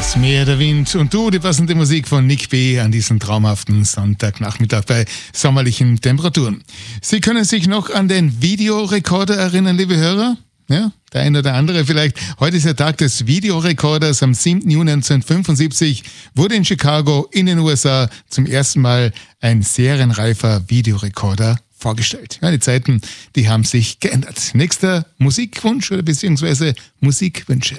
Das Meer, der Wind und du, die passende Musik von Nick B. an diesem traumhaften Sonntagnachmittag bei sommerlichen Temperaturen. Sie können sich noch an den Videorekorder erinnern, liebe Hörer? Ja, der eine oder andere vielleicht. Heute ist der Tag des Videorekorders. Am 7. Juni 1975 wurde in Chicago in den USA zum ersten Mal ein serienreifer Videorekorder vorgestellt. Ja, die Zeiten, die haben sich geändert. Nächster Musikwunsch oder beziehungsweise Musikwünsche.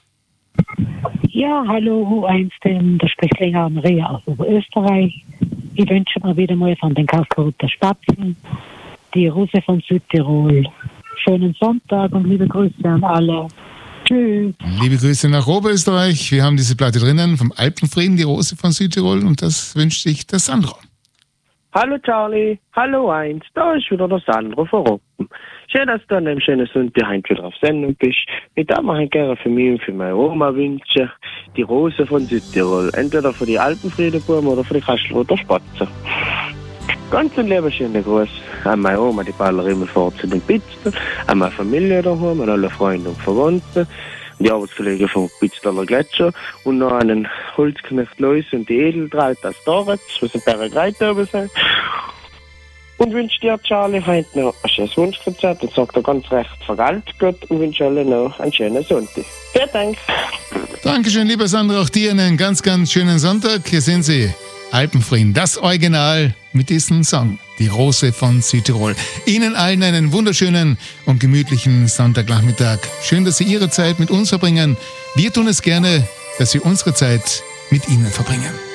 Ja, hallo U1, da spricht länger Maria aus Oberösterreich. Ich wünsche mir wieder mal von den Kaufgeruter Spatzen, die Rose von Südtirol. Schönen Sonntag und liebe Grüße an alle. Tschüss. Liebe Grüße nach Oberösterreich. Wir haben diese Platte drinnen vom Alpenfrieden, die Rose von Südtirol, und das wünscht sich der Sandro. Hallo Charlie, hallo Eins, da ist wieder der Sandro von Roppen. Schön, dass du an einem schönen Sonntag heute wieder auf Sendung bist. Mit dem mache ich gerne für mich und für meine Oma wünschen die Rose von Südtirol. Entweder für die Alpenfriedenbuben oder für die Kastelroter Spatzen. Ganz einen lieben schönen Gruß an meine Oma, die Ballerin vor zu den Pitzen, an meine Familie daheim, an alle Freunde und Verwandten, die Arbeitskollegen vom Pitztaler Gletscher und noch an den Holzknecht Lois und die Edeltraut aus Doretz, was ein Bergreit oben sind. Und wünsche dir, Charlie, heute noch ein schönes Wunschkonzert und sag dir ganz recht vergalt Gott und wünsche alle noch einen schönen Sonntag. Vielen Dank. Dankeschön, lieber Sandro, auch dir einen ganz, ganz schönen Sonntag. Hier sind sie, Alpenfrieden, das Original mit diesem Song, die Rose von Südtirol. Ihnen allen einen wunderschönen und gemütlichen Sonntagnachmittag. Schön, dass Sie Ihre Zeit mit uns verbringen. Wir tun es gerne, dass wir unsere Zeit mit Ihnen verbringen.